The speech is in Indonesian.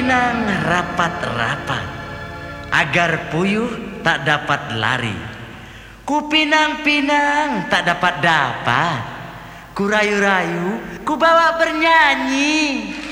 pinang rapat-rapat, agar puyuh tak dapat lari. Ku pinang-pinang tak dapat-dapat, ku rayu-rayu, ku bawa bernyanyi.